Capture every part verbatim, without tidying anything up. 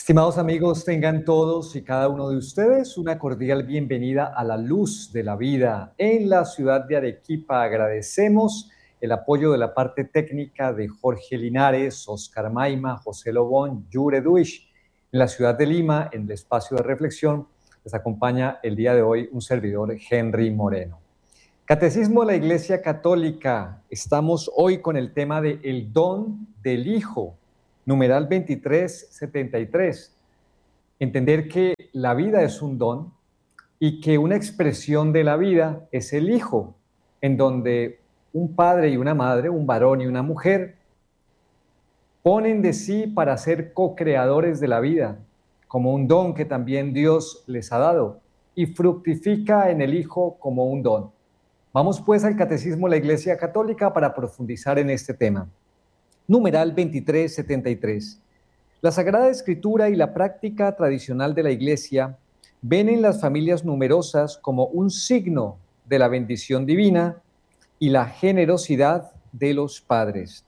Estimados amigos, tengan todos y cada uno de ustedes una cordial bienvenida a la luz de la vida. En la ciudad de Arequipa agradecemos el apoyo de la parte técnica de Jorge Linares, Oscar Maima, José Lobón, Yure Duish. En la ciudad de Lima, en el espacio de reflexión, les acompaña el día de hoy un servidor, Henry Moreno. Catecismo de la Iglesia Católica. Estamos hoy con el tema de el don del Hijo. Numeral veintitrés setenta y tres. Entender que la vida es un don y que una expresión de la vida es el Hijo, en donde un padre y una madre, un varón y una mujer, ponen de sí para ser co-creadores de la vida, como un don que también Dios les ha dado, y fructifica en el Hijo como un don. Vamos pues al Catecismo de la Iglesia Católica para profundizar en este tema. Numeral veintitrés setenta y tres. La Sagrada Escritura y la práctica tradicional de la Iglesia ven en las familias numerosas como un signo de la bendición divina y la generosidad de los padres.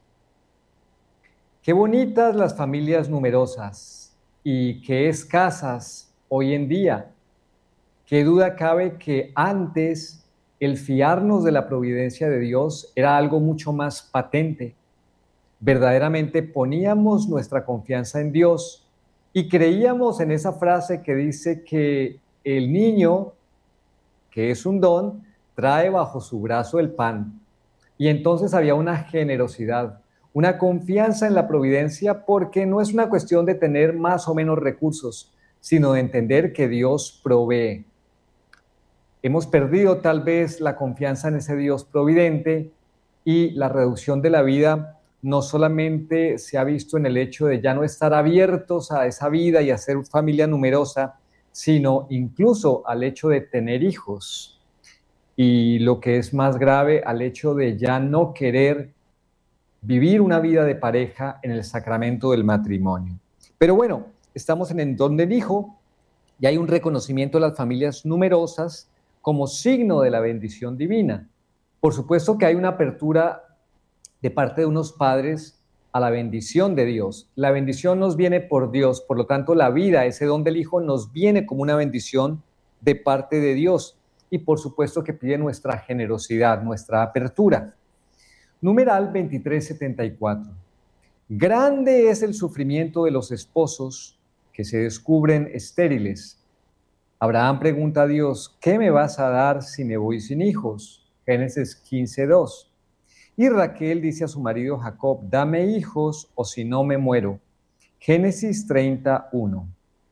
Qué bonitas las familias numerosas y qué escasas hoy en día. Qué duda cabe que antes el fiarnos de la providencia de Dios era algo mucho más patente. Verdaderamente poníamos nuestra confianza en Dios y creíamos en esa frase que dice que el niño, que es un don, trae bajo su brazo el pan. Y entonces había una generosidad, una confianza en la providencia, porque no es una cuestión de tener más o menos recursos, sino de entender que Dios provee. Hemos perdido tal vez la confianza en ese Dios providente y la reducción de la vida no solamente se ha visto en el hecho de ya no estar abiertos a esa vida y a ser familia numerosa, sino incluso al hecho de tener hijos. Y lo que es más grave, al hecho de ya no querer vivir una vida de pareja en el sacramento del matrimonio. Pero bueno, estamos en el don del Hijo y hay un reconocimiento de las familias numerosas como signo de la bendición divina. Por supuesto que hay una apertura de parte de unos padres a la bendición de Dios. La bendición nos viene por Dios, por lo tanto la vida, ese don del Hijo, nos viene como una bendición de parte de Dios. Y por supuesto que pide nuestra generosidad, nuestra apertura. Numeral veintitrés setenta y cuatro. Grande es el sufrimiento de los esposos que se descubren estériles. Abraham pregunta a Dios, ¿qué me vas a dar si me voy sin hijos? Génesis quince dos. Y Raquel dice a su marido Jacob, dame hijos o si no me muero. Génesis treinta uno.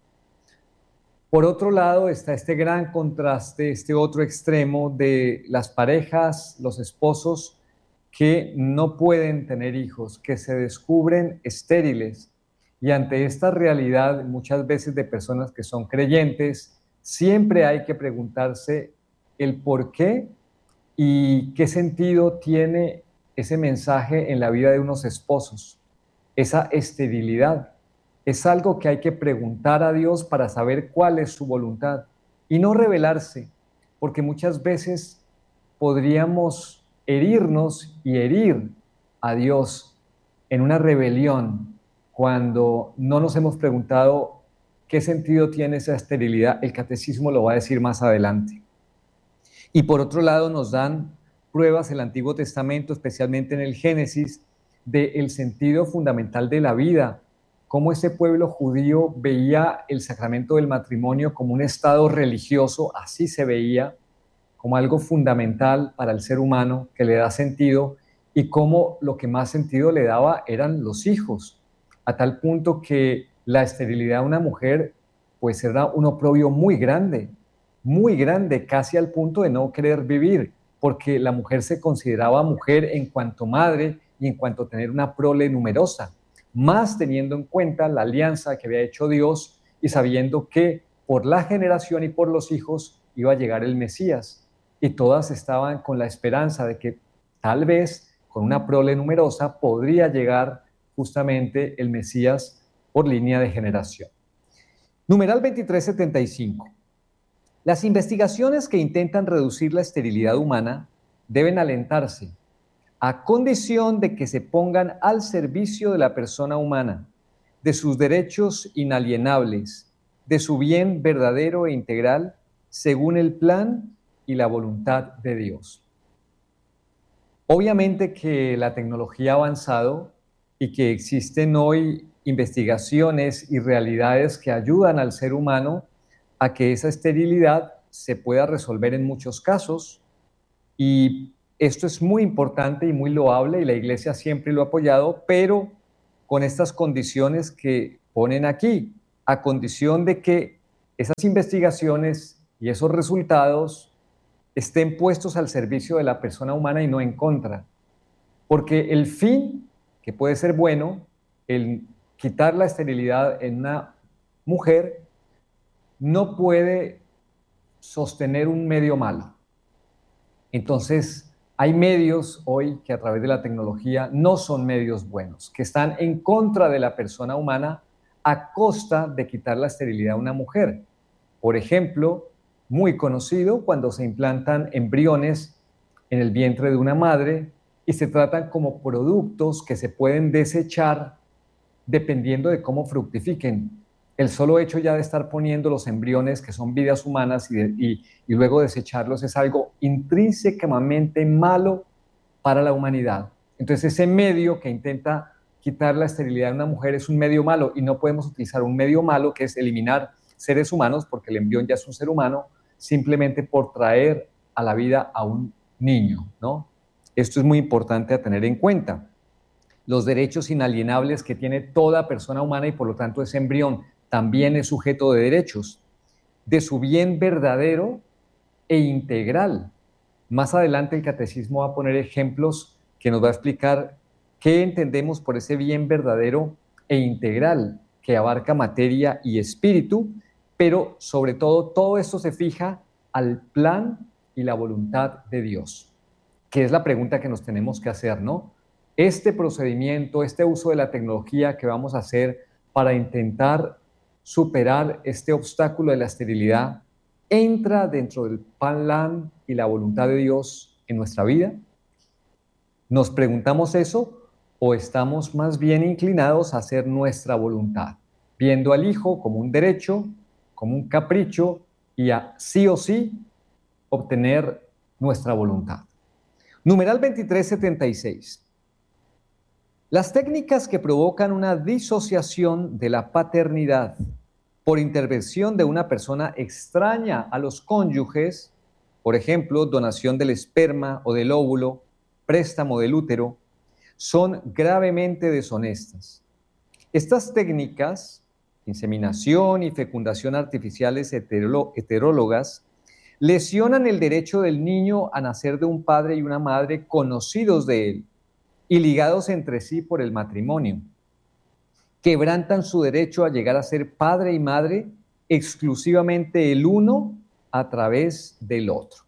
Por otro lado está este gran contraste, este otro extremo de las parejas, los esposos que no pueden tener hijos, que se descubren estériles. Y ante esta realidad, muchas veces de personas que son creyentes, siempre hay que preguntarse el por qué y qué sentido tiene ese mensaje en la vida de unos esposos, esa esterilidad. Es algo que hay que preguntar a Dios para saber cuál es su voluntad y no rebelarse, porque muchas veces podríamos herirnos y herir a Dios en una rebelión cuando no nos hemos preguntado qué sentido tiene esa esterilidad. El catecismo lo va a decir más adelante. Y por otro lado nos dan pruebas el Antiguo Testamento, especialmente en el Génesis, del sentido fundamental de la vida, cómo ese pueblo judío veía el sacramento del matrimonio como un estado religioso, así se veía, como algo fundamental para el ser humano que le da sentido, y cómo lo que más sentido le daba eran los hijos, a tal punto que la esterilidad de una mujer pues era un oprobio muy grande, muy grande, casi al punto de no querer vivir, porque la mujer se consideraba mujer en cuanto madre y en cuanto tener una prole numerosa, más teniendo en cuenta la alianza que había hecho Dios y sabiendo que por la generación y por los hijos iba a llegar el Mesías. Y todas estaban con la esperanza de que tal vez con una prole numerosa podría llegar justamente el Mesías por línea de generación. Numeral veintitrés setenta y cinco. Las investigaciones que intentan reducir la esterilidad humana deben alentarse, a condición de que se pongan al servicio de la persona humana, de sus derechos inalienables, de su bien verdadero e integral, según el plan y la voluntad de Dios. Obviamente que la tecnología ha avanzado y que existen hoy investigaciones y realidades que ayudan al ser humano a que esa esterilidad se pueda resolver en muchos casos, y esto es muy importante y muy loable y la Iglesia siempre lo ha apoyado, pero con estas condiciones que ponen aquí, a condición de que esas investigaciones y esos resultados estén puestos al servicio de la persona humana y no en contra. Porque el fin, que puede ser bueno, el quitar la esterilidad en una mujer, no puede sostener un medio malo. Entonces, hay medios hoy que a través de la tecnología no son medios buenos, que están en contra de la persona humana a costa de quitar la esterilidad a una mujer. Por ejemplo, muy conocido cuando se implantan embriones en el vientre de una madre y se tratan como productos que se pueden desechar dependiendo de cómo fructifiquen. El solo hecho ya de estar poniendo los embriones, que son vidas humanas, y, de, y, y luego desecharlos es algo intrínsecamente malo para la humanidad. Entonces ese medio que intenta quitar la esterilidad de una mujer es un medio malo, y no podemos utilizar un medio malo que es eliminar seres humanos, porque el embrión ya es un ser humano, simplemente por traer a la vida a un niño, ¿no? Esto es muy importante a tener en cuenta. Los derechos inalienables que tiene toda persona humana, y por lo tanto ese embrión también es sujeto de derechos, de su bien verdadero e integral. Más adelante el catecismo va a poner ejemplos que nos va a explicar qué entendemos por ese bien verdadero e integral, que abarca materia y espíritu, pero sobre todo todo esto se fija al plan y la voluntad de Dios, que es la pregunta que nos tenemos que hacer, ¿no? Este procedimiento, este uso de la tecnología que vamos a hacer para intentar superar este obstáculo de la esterilidad, ¿entra dentro del plan y la voluntad de Dios en nuestra vida? ¿Nos preguntamos eso o estamos más bien inclinados a hacer nuestra voluntad, viendo al hijo como un derecho, como un capricho, y a sí o sí obtener nuestra voluntad? Numeral veintitrés setenta y seis. Las técnicas que provocan una disociación de la paternidad por intervención de una persona extraña a los cónyuges, por ejemplo, donación del esperma o del óvulo, préstamo del útero, son gravemente deshonestas. Estas técnicas, inseminación y fecundación artificiales heterólogas, lesionan el derecho del niño a nacer de un padre y una madre conocidos de él y ligados entre sí por el matrimonio. Quebrantan su derecho a llegar a ser padre y madre exclusivamente el uno a través del otro.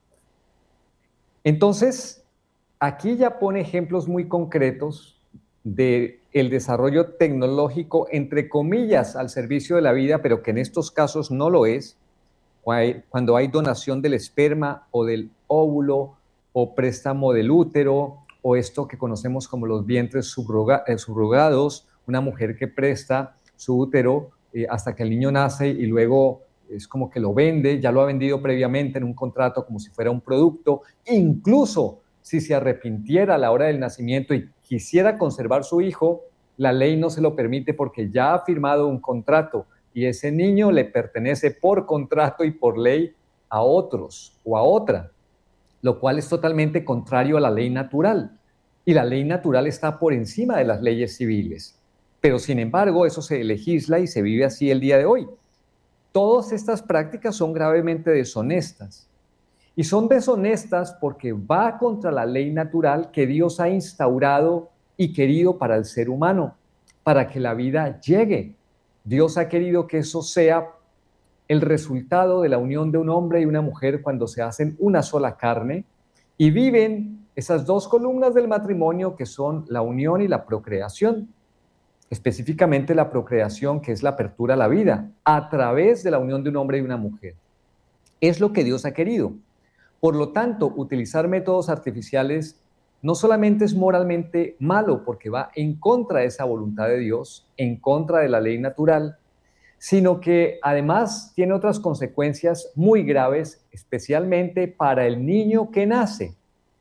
Entonces, aquí ya pone ejemplos muy concretos del desarrollo tecnológico, entre comillas, al servicio de la vida, pero que en estos casos no lo es, cuando hay donación del esperma o del óvulo o préstamo del útero, o esto que conocemos como los vientres subroga, eh, subrogados, una mujer que presta su útero eh, hasta que el niño nace y luego es como que lo vende, ya lo ha vendido previamente en un contrato como si fuera un producto. Incluso si se arrepintiera a la hora del nacimiento y quisiera conservar su hijo, la ley no se lo permite porque ya ha firmado un contrato y ese niño le pertenece por contrato y por ley a otros o a otra, lo cual es totalmente contrario a la ley natural. Y la ley natural está por encima de las leyes civiles. Pero sin embargo, eso se legisla y se vive así el día de hoy. Todas estas prácticas son gravemente deshonestas. Y son deshonestas porque va contra la ley natural que Dios ha instaurado y querido para el ser humano, para que la vida llegue. Dios ha querido que eso sea el resultado de la unión de un hombre y una mujer cuando se hacen una sola carne y viven esas dos columnas del matrimonio que son la unión y la procreación. Específicamente la procreación, que es la apertura a la vida a través de la unión de un hombre y una mujer. Es lo que Dios ha querido. Por lo tanto, utilizar métodos artificiales no solamente es moralmente malo porque va en contra de esa voluntad de Dios, en contra de la ley natural, sino que además tiene otras consecuencias muy graves, especialmente para el niño que nace.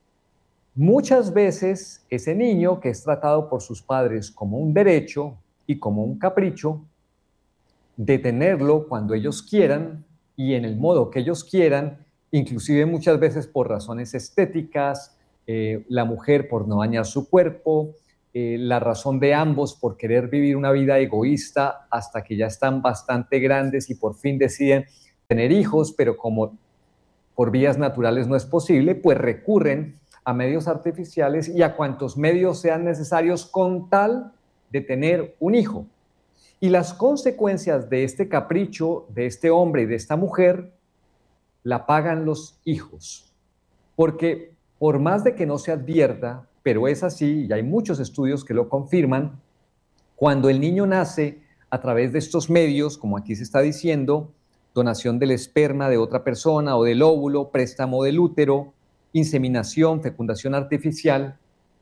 Muchas veces ese niño que es tratado por sus padres como un derecho y como un capricho, de tenerlo cuando ellos quieran y en el modo que ellos quieran, inclusive muchas veces por razones estéticas, eh, la mujer por no dañar su cuerpo, eh, la razón de ambos por querer vivir una vida egoísta hasta que ya están bastante grandes y por fin deciden tener hijos, pero como por vías naturales no es posible, pues recurren a medios artificiales y a cuantos medios sean necesarios con tal de tener un hijo. Y las consecuencias de este capricho, de este hombre y de esta mujer, la pagan los hijos. Porque por más de que no se advierta, pero es así, y hay muchos estudios que lo confirman, cuando el niño nace a través de estos medios, como aquí se está diciendo, donación del esperma de otra persona o del óvulo, préstamo del útero, inseminación, fecundación artificial,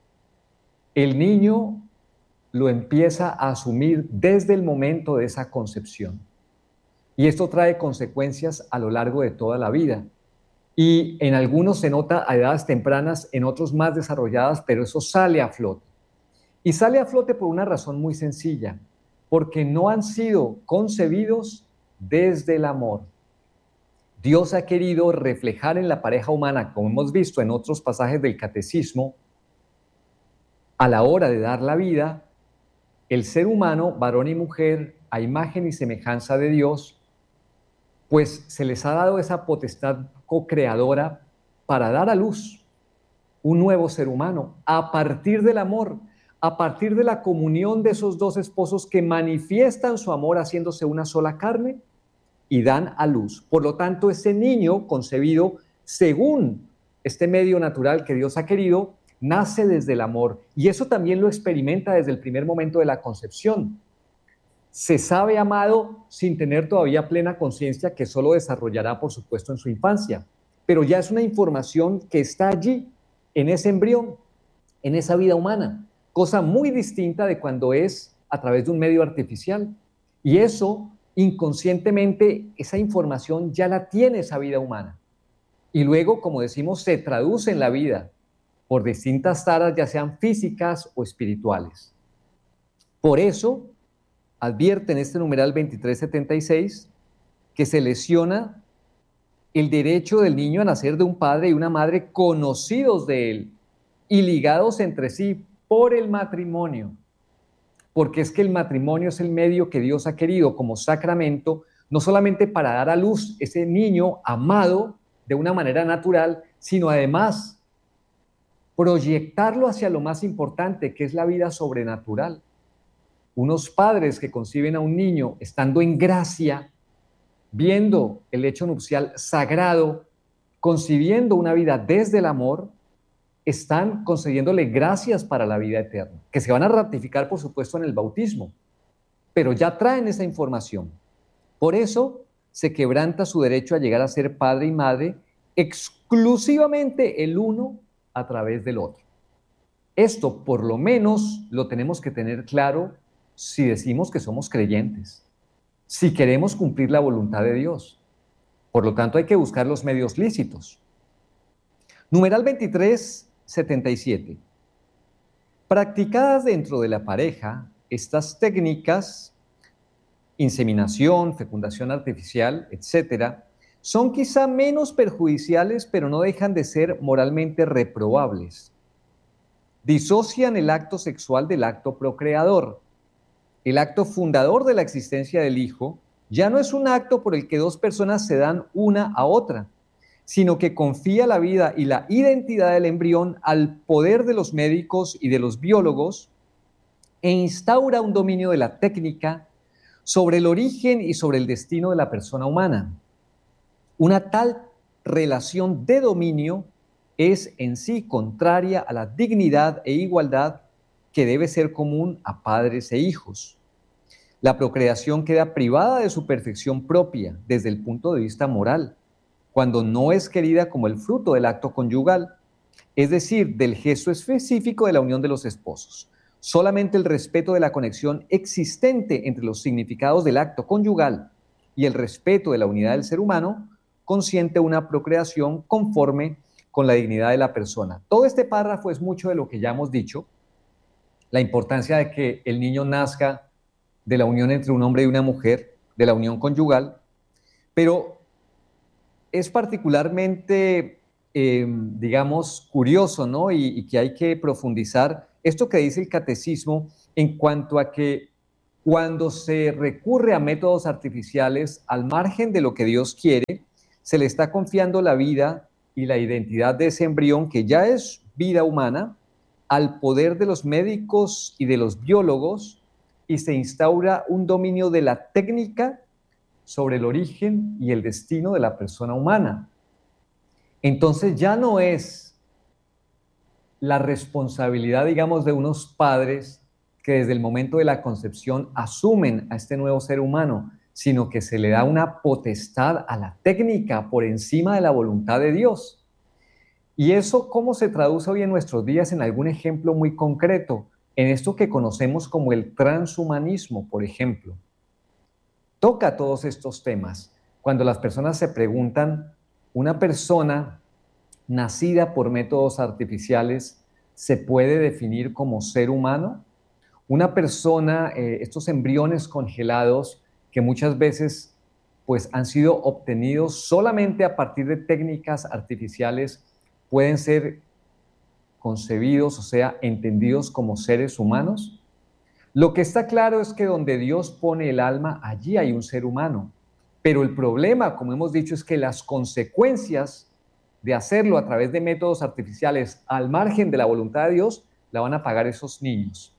el niño lo empieza a asumir desde el momento de esa concepción. Y esto trae consecuencias a lo largo de toda la vida. Y en algunos se nota a edades tempranas, en otros más desarrolladas, pero eso sale a flote. Y sale a flote por una razón muy sencilla, porque no han sido concebidos desde el amor. Dios ha querido reflejar en la pareja humana, como hemos visto en otros pasajes del catecismo, a la hora de dar la vida, el ser humano, varón y mujer, a imagen y semejanza de Dios, pues se les ha dado esa potestad co-creadora para dar a luz un nuevo ser humano, a partir del amor, a partir de la comunión de esos dos esposos que manifiestan su amor haciéndose una sola carne y dan a luz. Por lo tanto, ese niño concebido según este medio natural que Dios ha querido, nace desde el amor, y eso también lo experimenta desde el primer momento de la concepción. Se sabe amado sin tener todavía plena conciencia, que solo desarrollará, por supuesto, en su infancia, pero ya es una información que está allí, en ese embrión, en esa vida humana, cosa muy distinta de cuando es a través de un medio artificial, y eso, inconscientemente, esa información ya la tiene esa vida humana, y luego, como decimos, se traduce en la vida, por distintas taras, ya sean físicas o espirituales. Por eso, advierte en este numeral veintitrés setenta y seis que se lesiona el derecho del niño a nacer de un padre y una madre conocidos de él y ligados entre sí por el matrimonio. Porque es que el matrimonio es el medio que Dios ha querido como sacramento, no solamente para dar a luz ese niño amado de una manera natural, sino además proyectarlo hacia lo más importante, que es la vida sobrenatural. Unos padres que conciben a un niño estando en gracia, viendo el hecho nupcial sagrado, concibiendo una vida desde el amor, están concediéndole gracias para la vida eterna, que se van a ratificar, por supuesto, en el bautismo, pero ya traen esa información. Por eso se quebranta su derecho a llegar a ser padre y madre exclusivamente el uno a través del otro. Esto, por lo menos, lo tenemos que tener claro si decimos que somos creyentes, si queremos cumplir la voluntad de Dios. Por lo tanto, hay que buscar los medios lícitos. Numeral veintitrés setenta y siete. Practicadas dentro de la pareja, estas técnicas, inseminación, fecundación artificial, etcétera, son quizá menos perjudiciales, pero no dejan de ser moralmente reprobables. Disocian el acto sexual del acto procreador. El acto fundador de la existencia del hijo ya no es un acto por el que dos personas se dan una a otra, sino que confía la vida y la identidad del embrión al poder de los médicos y de los biólogos e instaura un dominio de la técnica sobre el origen y sobre el destino de la persona humana. Una tal relación de dominio es en sí contraria a la dignidad e igualdad que debe ser común a padres e hijos. La procreación queda privada de su perfección propia desde el punto de vista moral, cuando no es querida como el fruto del acto conyugal, es decir, del gesto específico de la unión de los esposos. Solamente el respeto de la conexión existente entre los significados del acto conyugal y el respeto de la unidad del ser humano consiente una procreación conforme con la dignidad de la persona. Todo este párrafo es mucho de lo que ya hemos dicho, la importancia de que el niño nazca de la unión entre un hombre y una mujer, de la unión conyugal, pero es particularmente, eh, digamos, curioso, ¿no? Y, y que hay que profundizar esto que dice el catecismo en cuanto a que cuando se recurre a métodos artificiales al margen de lo que Dios quiere, se le está confiando la vida y la identidad de ese embrión, que ya es vida humana, al poder de los médicos y de los biólogos, y se instaura un dominio de la técnica sobre el origen y el destino de la persona humana. Entonces ya no es la responsabilidad, digamos, de unos padres que desde el momento de la concepción asumen a este nuevo ser humano, sino que se le da una potestad a la técnica por encima de la voluntad de Dios. ¿Y eso cómo se traduce hoy en nuestros días en algún ejemplo muy concreto? En esto que conocemos como el transhumanismo, por ejemplo. Toca todos estos temas. Cuando las personas se preguntan, ¿una persona nacida por métodos artificiales se puede definir como ser humano? Una persona, eh, estos embriones congelados que muchas veces pues, han sido obtenidos solamente a partir de técnicas artificiales, pueden ser concebidos, o sea, entendidos como seres humanos. Lo que está claro es que donde Dios pone el alma, allí hay un ser humano. Pero el problema, como hemos dicho, es que las consecuencias de hacerlo a través de métodos artificiales al margen de la voluntad de Dios, la van a pagar esos niños.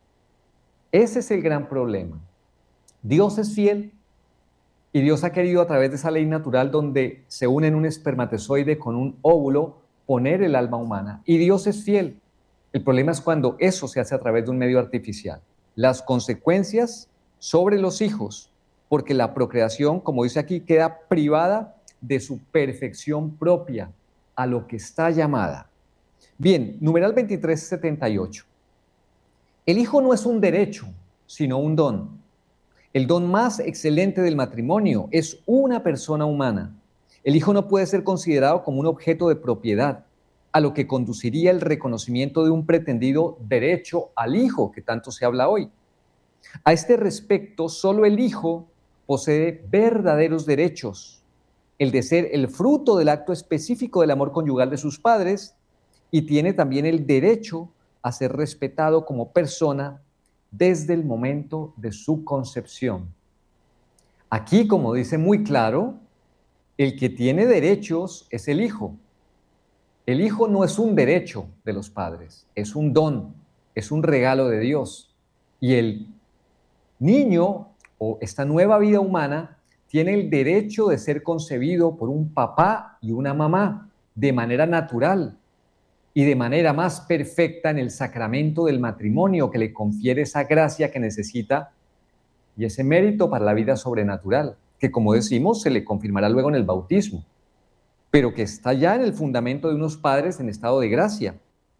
Ese es el gran problema. Dios es fiel y Dios ha querido a través de esa ley natural donde se unen un espermatozoide con un óvulo poner el alma humana. Y Dios es fiel. El problema es cuando eso se hace a través de un medio artificial. Las consecuencias sobre los hijos, porque la procreación, como dice aquí, queda privada de su perfección propia, a lo que está llamada. Bien, numeral veintitrés setenta y ocho. El hijo no es un derecho, sino un don. El don más excelente del matrimonio es una persona humana. El hijo no puede ser considerado como un objeto de propiedad, a lo que conduciría el reconocimiento de un pretendido derecho al hijo, que tanto se habla hoy. A este respecto, solo el hijo posee verdaderos derechos, el de ser el fruto del acto específico del amor conyugal de sus padres, y tiene también el derecho a ser respetado como persona desde el momento de su concepción. Aquí, como dice muy claro, el que tiene derechos es el hijo. El hijo no es un derecho de los padres, es un don, es un regalo de Dios. Y el niño o esta nueva vida humana tiene el derecho de ser concebido por un papá y una mamá de manera natural y de manera más perfecta en el sacramento del matrimonio, que le confiere esa gracia que necesita y ese mérito para la vida sobrenatural, que como decimos se le confirmará luego en el bautismo, pero que está ya en el fundamento de unos padres en estado de gracia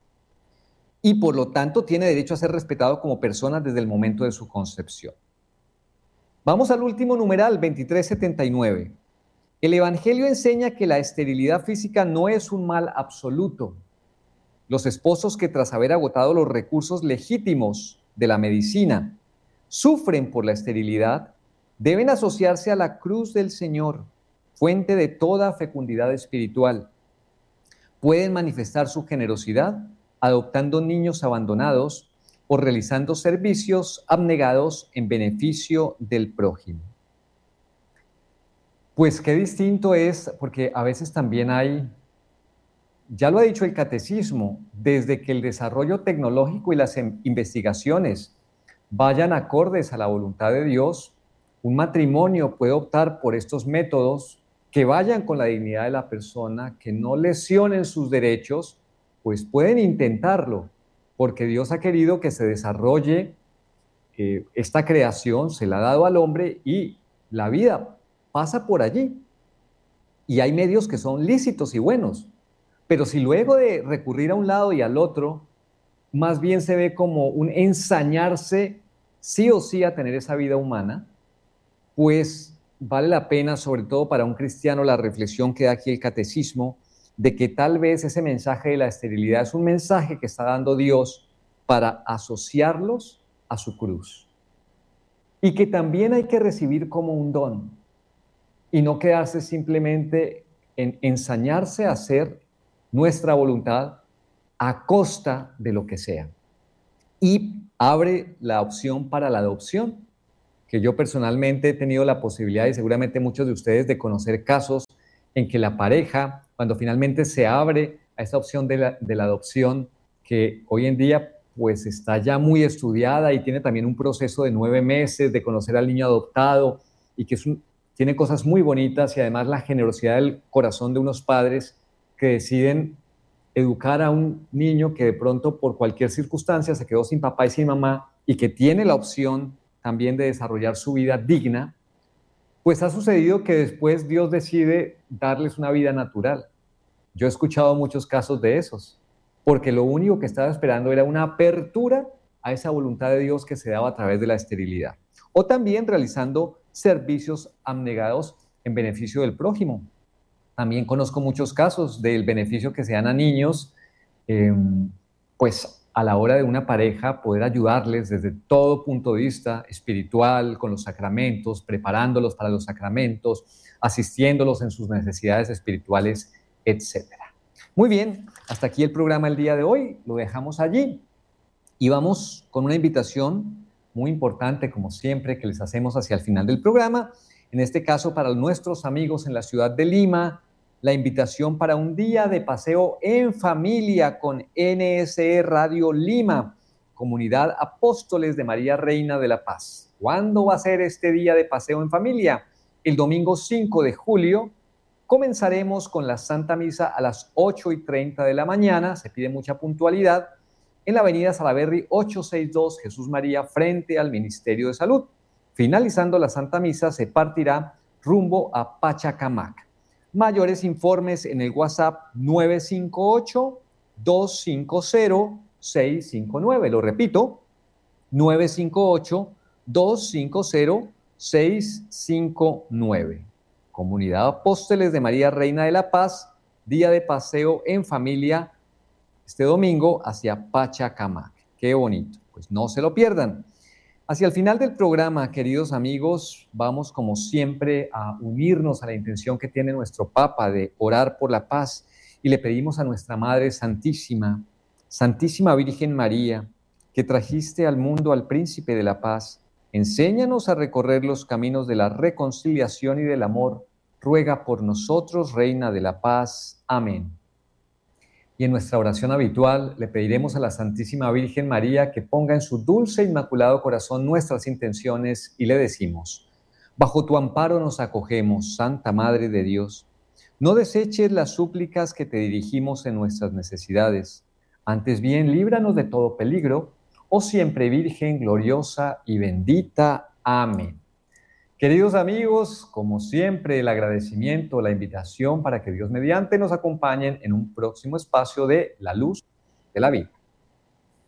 y por lo tanto tiene derecho a ser respetado como persona desde el momento de su concepción. Vamos al último numeral, veintitrés setenta y nueve. El Evangelio enseña que la esterilidad física no es un mal absoluto. Los esposos que tras haber agotado los recursos legítimos de la medicina sufren por la esterilidad deben asociarse a la cruz del Señor, fuente de toda fecundidad espiritual. Pueden manifestar su generosidad adoptando niños abandonados o realizando servicios abnegados en beneficio del prójimo. Pues qué distinto es, porque a veces también hay, ya lo ha dicho el catecismo, desde que el desarrollo tecnológico y las investigaciones vayan acordes a la voluntad de Dios, un matrimonio puede optar por estos métodos que vayan con la dignidad de la persona, que no lesionen sus derechos, pues pueden intentarlo, porque Dios ha querido que se desarrolle eh, esta creación, se la ha dado al hombre y la vida pasa por allí. Y hay medios que son lícitos y buenos. Pero si luego de recurrir a un lado y al otro, más bien se ve como un ensañarse sí o sí a tener esa vida humana, pues vale la pena, sobre todo para un cristiano, la reflexión que da aquí el catecismo, de que tal vez ese mensaje de la esterilidad es un mensaje que está dando Dios para asociarlos a su cruz. Y que también hay que recibir como un don y no quedarse simplemente en ensañarse a hacer nuestra voluntad a costa de lo que sea. Y abre la opción para la adopción, que yo personalmente he tenido la posibilidad, y seguramente muchos de ustedes, de conocer casos en que la pareja, cuando finalmente se abre a esta opción de la, de la adopción, que hoy en día pues está ya muy estudiada y tiene también un proceso de nueve meses de conocer al niño adoptado, y que es un, tiene cosas muy bonitas, y además la generosidad del corazón de unos padres que deciden educar a un niño que de pronto por cualquier circunstancia se quedó sin papá y sin mamá, y que tiene la opción también de desarrollar su vida digna. Pues ha sucedido que después Dios decide darles una vida natural. Yo he escuchado muchos casos de esos, porque lo único que estaba esperando era una apertura a esa voluntad de Dios que se daba a través de la esterilidad. O también realizando servicios abnegados en beneficio del prójimo. También conozco muchos casos del beneficio que se dan a niños, eh, pues a la hora de una pareja poder ayudarles desde todo punto de vista espiritual, con los sacramentos, preparándolos para los sacramentos, asistiéndolos en sus necesidades espirituales, etcétera. Muy bien, hasta aquí el programa el día de hoy, lo dejamos allí y vamos con una invitación muy importante, como siempre, que les hacemos hacia el final del programa, en este caso para nuestros amigos en la ciudad de Lima, la invitación para un día de paseo en familia con N S E Radio Lima, Comunidad Apóstoles de María Reina de la Paz. ¿Cuándo va a ser este día de paseo en familia? El domingo cinco de julio. Comenzaremos con la Santa Misa a las ocho y treinta de la mañana, se pide mucha puntualidad, en la avenida Salaberry ochocientos sesenta y dos, Jesús María, frente al Ministerio de Salud. Finalizando la Santa Misa, se partirá rumbo a Pachacamac. Mayores informes en el WhatsApp nueve cinco ocho, dos cinco cero, seis cinco nueve. Lo repito, nueve cinco ocho, dos cinco cero, seis cinco nueve. Comunidad Apóstoles de María Reina de la Paz, día de paseo en familia este domingo hacia Pachacamac. Qué bonito, pues no se lo pierdan. Hacia el final del programa, queridos amigos, vamos como siempre a unirnos a la intención que tiene nuestro Papa de orar por la paz, y le pedimos a nuestra Madre Santísima, Santísima Virgen María, que trajiste al mundo al Príncipe de la Paz, enséñanos a recorrer los caminos de la reconciliación y del amor. Ruega por nosotros, Reina de la Paz. Amén. Y en nuestra oración habitual le pediremos a la Santísima Virgen María que ponga en su dulce e inmaculado corazón nuestras intenciones, y le decimos: bajo tu amparo nos acogemos, Santa Madre de Dios. No deseches las súplicas que te dirigimos en nuestras necesidades. Antes bien, líbranos de todo peligro, oh siempre Virgen gloriosa y bendita. Amén. Queridos amigos, como siempre, el agradecimiento, la invitación para que Dios mediante nos acompañen en un próximo espacio de La Luz de la Vida.